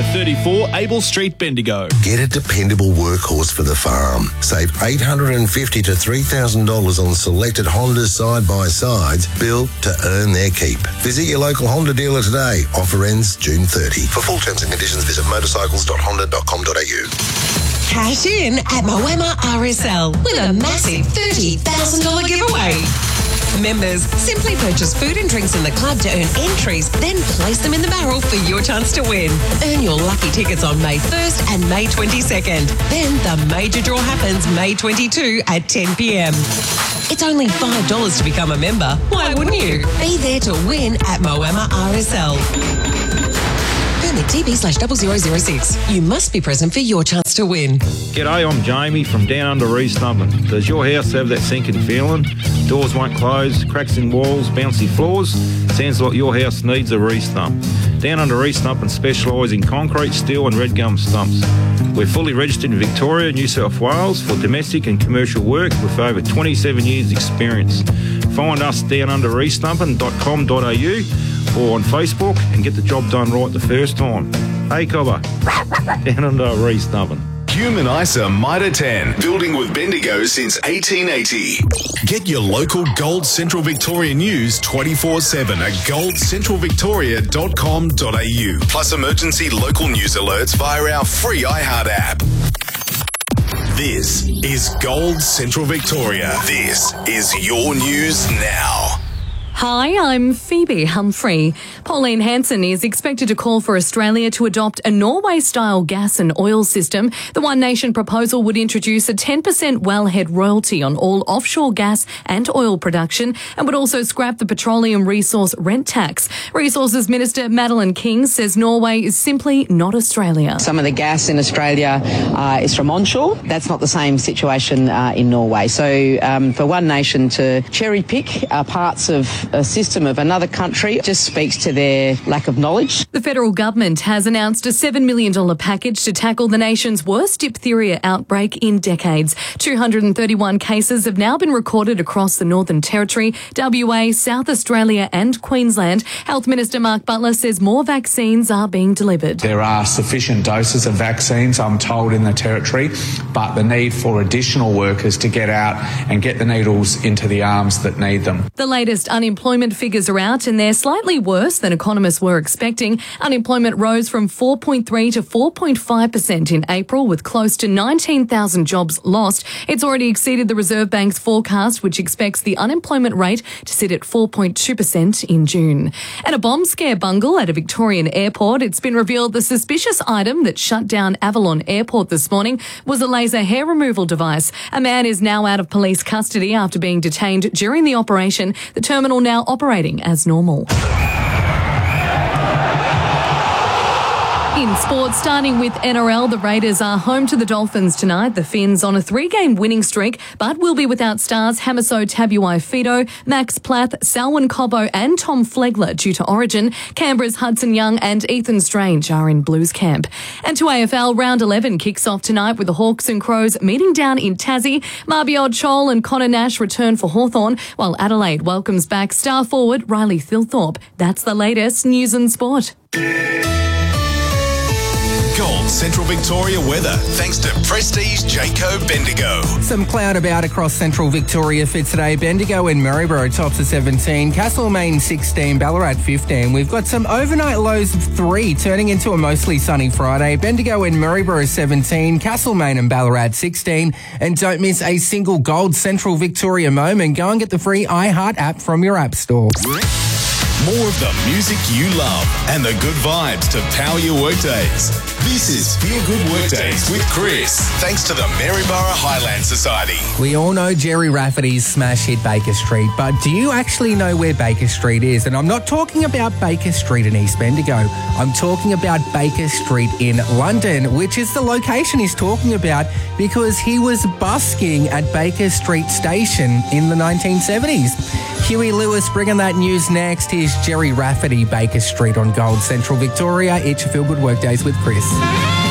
Number 34, Able Street, Bendigo. Get a dependable workhorse for the farm. Save $850 to $3,000 on selected Honda side-by-sides built to earn their keep. Visit your local Honda dealer today. Offer ends June 30. For full terms and conditions, visit motorcycles.honda.com.au. Cash in at Moama RSL with a massive $30,000 giveaway. Members, simply purchase food and drinks in the club to earn entries, then place them in the barrel for your chance to win. Earn your lucky tickets on May 1st and May 22nd. Then the major draw happens May 22 at 10 p.m. It's only $5 to become a member. Why wouldn't you? Be there to win at Moama RSL. Permit TB/0006. You must be present for your chance to win. G'day, I'm Jamie from down under East Nubbin. Does your house have that sinking feeling? Doors won't close, cracks in walls, bouncy floors? Sounds like your house needs a re-stump. Down under East Nubbin specialise in concrete, steel and red gum stumps. We're fully registered in Victoria, New South Wales for domestic and commercial work with over 27 years experience. Find us down under eastnubbin.com.au or on Facebook and get the job done right the first time. Hey, Cobber, down under East Nubbin. Human ISA Mitre 10, building with Bendigo since 1880. Get your local Gold Central Victoria news 24/7 at goldcentralvictoria.com.au. Plus emergency local news alerts via our free iHeart app. This is Gold Central Victoria. This is your news now. Hi, I'm Phoebe Humphrey. Pauline Hanson is expected to call for Australia to adopt a Norway-style gas and oil system. The One Nation proposal would introduce a 10% wellhead royalty on all offshore gas and oil production and would also scrap the petroleum resource rent tax. Resources Minister Madeleine King says Norway is simply not Australia. Some of the gas in Australia is from onshore. That's not the same situation in Norway. So for One Nation to cherry-pick parts of a system of another country just speaks to their lack of knowledge. The federal government has announced a $7 million package to tackle the nation's worst diphtheria outbreak in decades. 231 cases have now been recorded across the Northern Territory, WA, South Australia and Queensland. Health Minister Mark Butler says more vaccines are being delivered. There are sufficient doses of vaccines, I'm told, in the Territory, but the need for additional workers to get out and get the needles into the arms that need them. The latest unemployment figures are out and they're slightly worse than economists were expecting. Unemployment rose from 4.3 to 4.5% in April, with close to 19,000 jobs lost. It's already exceeded the Reserve Bank's forecast, which expects the unemployment rate to sit at 4.2% in June. And a bomb scare bungle at a Victorian airport. It's been revealed the suspicious item that shut down Avalon Airport this morning was a laser hair removal device. A man is now out of police custody after being detained during the operation. The terminal now operating as normal. In sports, starting with NRL, the Raiders are home to the Dolphins tonight. The Finns on a 3-game winning streak, but will be without stars Hamiso Tabuai-Fidow, Max Plath, Selwyn Cobbo and Tom Flegler due to Origin. Canberra's Hudson Young and Ethan Strange are in Blues camp. And to AFL, round 11 kicks off tonight with the Hawks and Crows meeting down in Tassie. Marbiod Chol and Connor Nash return for Hawthorn, while Adelaide welcomes back star forward Riley Thilthorpe. That's the latest news and sport. Gold Central Victoria weather, thanks to Prestige Jayco Bendigo. Some cloud about across central Victoria for today. Bendigo and Maryborough tops of 17, Castlemaine 16, Ballarat 15. We've got some overnight lows of 3, turning into a mostly sunny Friday. Bendigo and Maryborough 17, Castlemaine and Ballarat 16. And don't miss a single Gold Central Victoria moment. Go and get the free iHeart app from your app store. More of the music you love and the good vibes to power your workdays. This is Feel Good Workdays with Chris, thanks to the Maryborough Highland Society. We all know Jerry Rafferty's smash hit Baker Street, but do you actually know where Baker Street is? And I'm not talking about Baker Street in East Bendigo. I'm talking about Baker Street in London, which is the location he's talking about because he was busking at Baker Street Station in the 1970s. Huey Lewis bringing that news next. Here's Jerry Rafferty, Baker Street on Gold Central Victoria. It's your Feel Good Workdays with Chris.